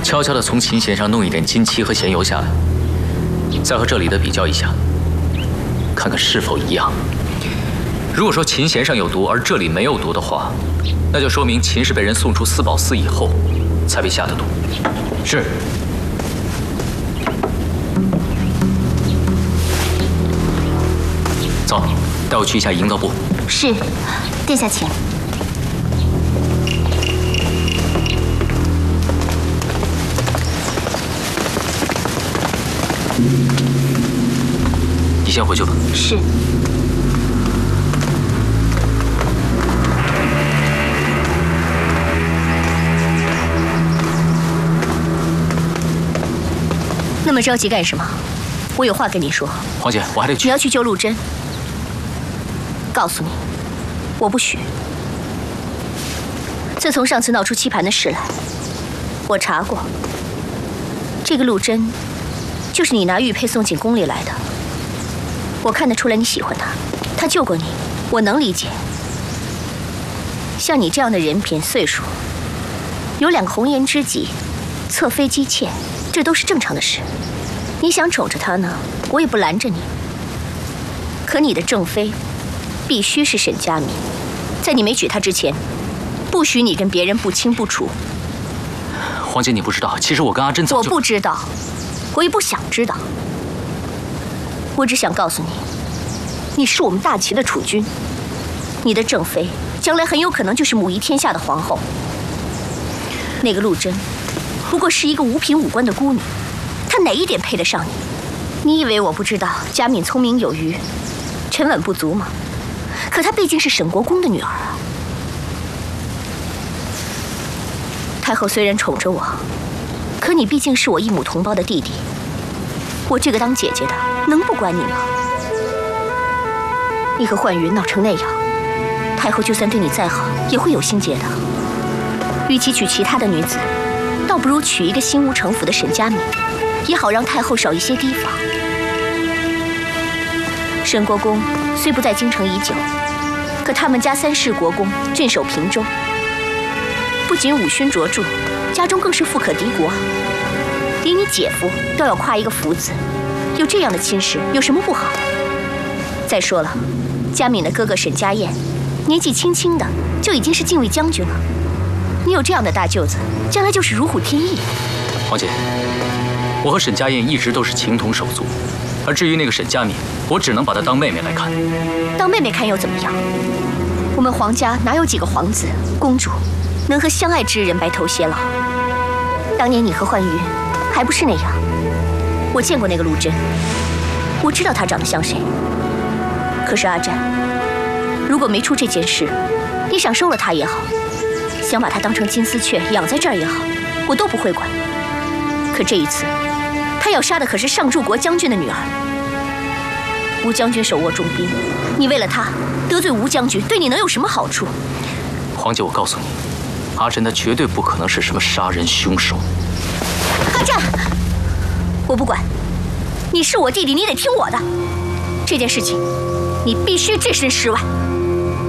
悄悄地从琴弦上弄一点金漆和咸油下来，再和这里的比较一下，看看是否一样。如果说琴弦上有毒，而这里没有毒的话，那就说明琴是被人送出四宝寺以后才被下的毒。是。走，带我去一下营造部。 是，殿下请。 你先回去吧。 是。那么着急干什么？我有话跟你说。 皇姐，我还得去。 你要去救陆贞。告诉你，我不许。自从上次闹出棋盘的事来，我查过，这个陆贞就是你拿玉佩送进宫里来的。我看得出来你喜欢她，她救过你，我能理解。像你这样的人品岁数，有2个红颜知己，侧妃姬妾，这都是正常的事。你想宠着她呢，我也不拦着你。可你的正妃必须是沈佳敏，在你没娶她之前，不许你跟别人不清不楚。 皇姐，你不知道，其实我跟阿珍早就…… 我不知道，我也不想知道。我只想告诉你，你是我们大齐的储君，你的正妃将来很有可能就是母仪天下的皇后。那个陆贞，不过是一个无品无官的孤女，她哪一点配得上你？你以为我不知道佳敏聪明有余，沉稳不足吗？可她毕竟是沈国公的女儿啊。太后虽然宠着我，可你毕竟是我一母同胞的弟弟，我这个当姐姐的能不管你吗？你和焕云闹成那样，太后就算对你再好，也会有心结的。与其娶其他的女子，倒不如娶一个心无城府的沈佳敏，也好让太后少一些提防。沈国公虽不在京城已久，可他们家3世国公镇守平州，不仅武勋卓著，家中更是富可敌国。连你姐夫都要夸一个福字，有这样的亲事有什么不好？再说了，佳敏的哥哥沈家燕，年纪轻轻的就已经是禁卫将军了。你有这样的大舅子，将来就是如虎添翼。 皇姐，我和沈家燕一直都是情同手足，而至于那个沈佳敏，我只能把她当妹妹来看。 当妹妹看又怎么样？我们皇家哪有几个皇子公主能和相爱之人白头偕老？当年你和焕云还不是那样？我见过那个陆贞，我知道她长得像谁。可是阿占，如果没出这件事，你想收了她也好，想把她当成金丝雀养在这儿也好，我都不会管。可这一次，她要杀的可是上柱国将军的女儿。吴将军手握重兵，你为了他得罪吴将军，对你能有什么好处？ 皇姐，我告诉你，阿珍他绝对不可能是什么杀人凶手。 阿占，我不管，你是我弟弟，你得听我的。这件事情，你必须置身事外。